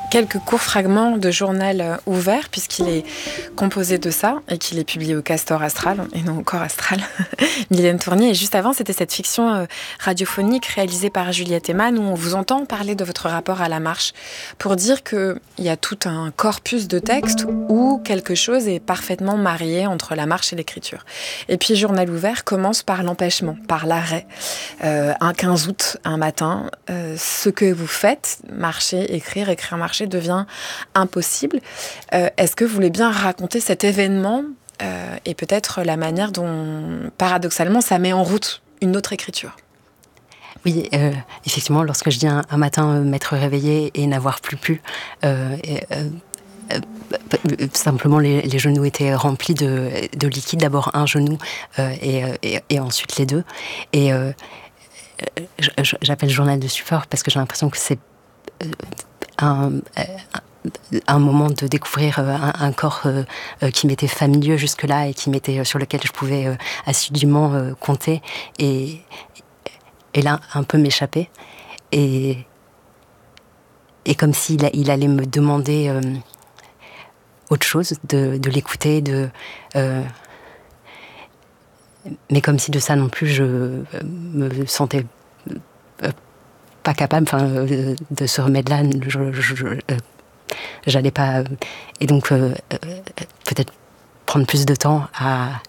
quelques courts fragments de journal ouvert, puisqu'il est composé de ça et qu'il est publié au Castor Astral, et non au Corps Astral, Mylène Tournier. Et juste avant, c'était cette fiction radiophonique réalisée par Juliette Eman, où on vous entend parler de votre rapport à la marche, pour dire qu'il y a tout un corpus de textes où quelque chose est parfaitement marié entre la marche et l'écriture. Et puis, Journal ouvert commence par l'empêchement, par l'arrêt. Un 15 août, un matin, ce que vous faites, marcher, écrire, marcher, devient impossible. Est-ce que vous voulez bien raconter cet événement et peut-être la manière dont, paradoxalement, ça met en route une autre écriture? Oui, effectivement, lorsque je dis un matin m'être réveillée et n'avoir plus pu, simplement les genoux étaient remplis de liquide, d'abord un genou et ensuite les deux. Et j'appelle journal de support parce que j'ai l'impression que c'est un moment de découvrir un corps qui m'était familier jusque-là et sur lequel je pouvais assidûment compter et là un peu m'échapper et comme s'il allait me demander autre chose, de l'écouter, mais comme si de ça non plus je me sentais pas capable, de ce remède-là, j'allais pas, et donc peut-être prendre plus de temps à